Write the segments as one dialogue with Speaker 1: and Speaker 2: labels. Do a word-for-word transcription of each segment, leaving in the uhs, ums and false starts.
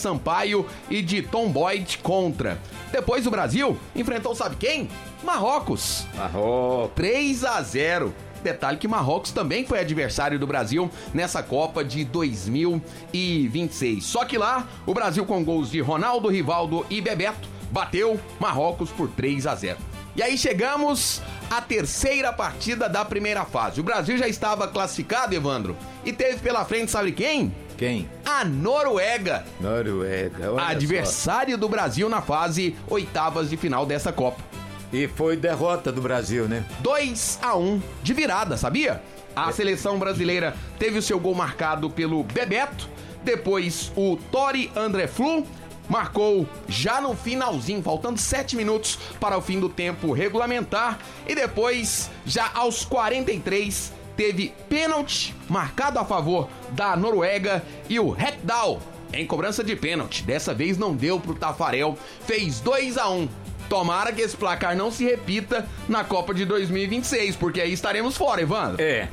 Speaker 1: Sampaio e de Tom Boyd contra. Depois o Brasil enfrentou, sabe quem? Marrocos.
Speaker 2: Marrocos.
Speaker 1: três a zero. Detalhe que Marrocos também foi adversário do Brasil nessa Copa de dois mil e vinte e seis. Só que lá, o Brasil com gols de Ronaldo, Rivaldo e Bebeto bateu Marrocos por três a zero. E aí chegamos à terceira partida da primeira fase. O Brasil já estava classificado, Evandro, e teve pela frente, sabe quem?
Speaker 2: Quem?
Speaker 1: A Noruega.
Speaker 2: Noruega, olha
Speaker 1: adversário
Speaker 2: só.
Speaker 1: do Brasil na fase oitavas de final dessa Copa.
Speaker 2: E foi derrota do Brasil, né?
Speaker 1: dois a um de virada, sabia? A seleção brasileira teve o seu gol marcado pelo Bebeto, depois o Tori André Flu marcou já no finalzinho, faltando sete minutos para o fim do tempo regulamentar, e depois, já aos quarenta e três, teve pênalti marcado a favor da Noruega e o Hekdal em cobrança de pênalti. Dessa vez não deu pro Tafarel, fez dois a um. Tomara que esse placar não se repita na Copa de dois mil e vinte e seis, porque aí estaremos fora, Evandro.
Speaker 2: É,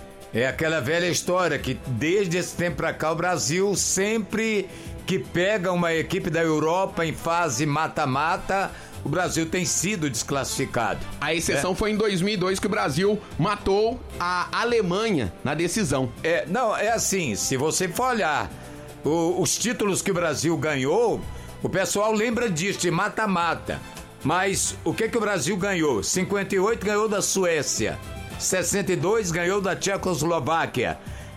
Speaker 2: é aquela velha história que desde esse tempo pra cá o Brasil sempre que pega uma equipe da Europa em fase mata-mata, o Brasil tem sido desclassificado.
Speaker 1: A exceção é. foi em dois mil e dois que o Brasil matou a Alemanha na decisão.
Speaker 2: É, não, é assim, se você for olhar o, os títulos que o Brasil ganhou, o pessoal lembra disso, de mata-mata. Mas o que que o Brasil ganhou? cinquenta e oito ganhou da Suécia, sessenta e dois ganhou da Tchecoslováquia,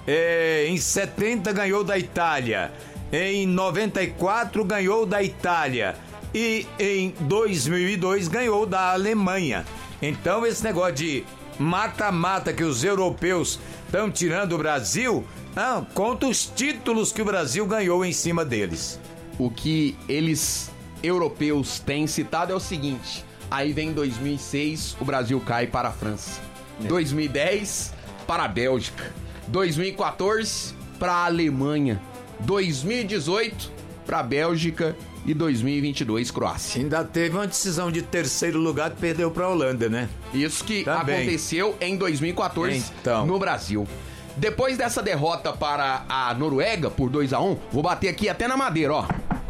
Speaker 2: é, em setenta ganhou da Itália, em noventa e quatro ganhou da Itália e em dois mil e dois ganhou da Alemanha. Então esse negócio de mata-mata que os europeus estão tirando do Brasil, não, conta os títulos que o Brasil ganhou em cima deles.
Speaker 1: O que eles europeus têm citado é o seguinte: aí vem dois mil e seis, o Brasil cai para a França, é. dois mil e dez para a Bélgica, dois mil e quatorze para a Alemanha, dois mil e dezoito para a Bélgica e dois mil e vinte e dois Croácia.
Speaker 2: Ainda teve uma decisão de terceiro lugar que perdeu para a Holanda, né?
Speaker 1: Isso que
Speaker 2: Também.
Speaker 1: aconteceu em dois mil e quatorze
Speaker 2: então.
Speaker 1: no Brasil. Depois dessa derrota para a Noruega por dois a um, vou bater aqui até na madeira, ó.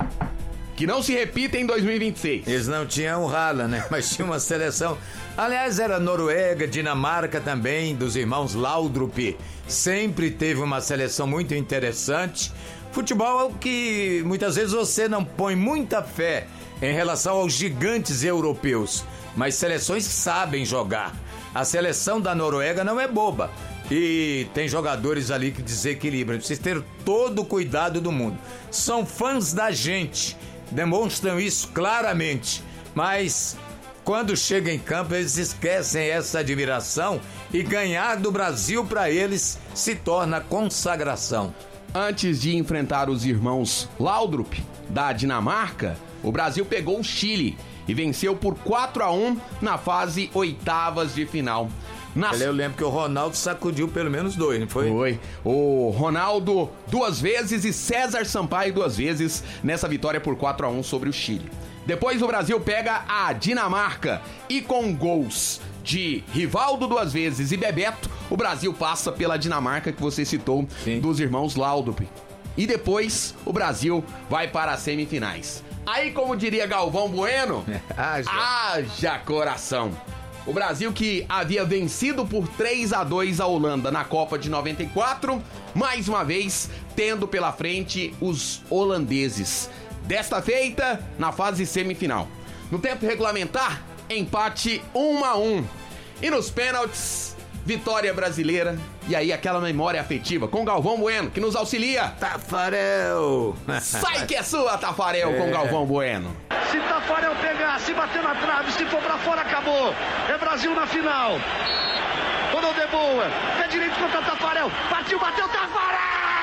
Speaker 1: Que não se repita em dois mil e vinte e seis.
Speaker 2: Eles não tinham o Haaland, né? Mas tinha uma seleção. Aliás, era Noruega, Dinamarca também, dos irmãos Laudrup. Sempre teve uma seleção muito interessante. Futebol é o que muitas vezes você não põe muita fé em relação aos gigantes europeus, mas seleções que sabem jogar. A seleção da Noruega não é boba. E tem jogadores ali que desequilibram. Precisa ter todo o cuidado do mundo. São fãs da gente, demonstram isso claramente, mas quando chega em campo eles esquecem essa admiração e ganhar do Brasil para eles se torna consagração.
Speaker 1: Antes de enfrentar os irmãos Laudrup da Dinamarca, o Brasil pegou o Chile e venceu por quatro a um na fase oitavas de final. Nas...
Speaker 2: Eu lembro que o Ronaldo sacudiu pelo menos dois, não foi?
Speaker 1: Foi. O Ronaldo duas vezes e César Sampaio duas vezes nessa vitória por quatro a um sobre o Chile. Depois o Brasil pega a Dinamarca e com gols de Rivaldo duas vezes e Bebeto, o Brasil passa pela Dinamarca que você citou, Sim. dos irmãos Laudrup. E depois o Brasil vai para as semifinais. Aí, como diria Galvão Bueno, haja. haja coração. O Brasil, que havia vencido por três a dois a Holanda na Copa de noventa e quatro, mais uma vez tendo pela frente os holandeses. Desta feita, na fase semifinal. No tempo regulamentar, empate um a um. E nos pênaltis, vitória brasileira. E aí aquela memória afetiva com Galvão Bueno, que nos auxilia.
Speaker 2: Tafarel!
Speaker 1: Sai que é sua, Tafarel, é. com Galvão Bueno.
Speaker 3: Se Tafarel pegar, se bater na trave, se for pra fora, acabou. É Brasil na final. Ronaldo é boa. Pé direito contra Tafarel. Partiu, bateu, Tafarel!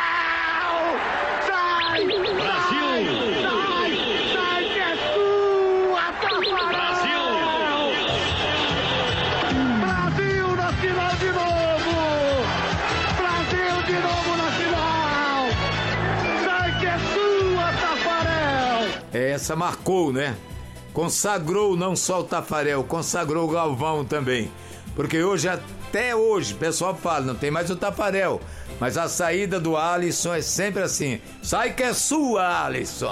Speaker 3: Sai! Brasil! Sai! Sai que é sua, Tafarel! Brasil! Brasil na final de novo! Brasil de novo na final! Sai que é sua, Tafarel!
Speaker 2: Essa marcou, né? Consagrou não só o Tafarel, consagrou o Galvão também. Porque hoje, até hoje, o pessoal fala, não tem mais o Tafarel. Mas a saída do Alisson é sempre assim. Sai que é sua, Alisson!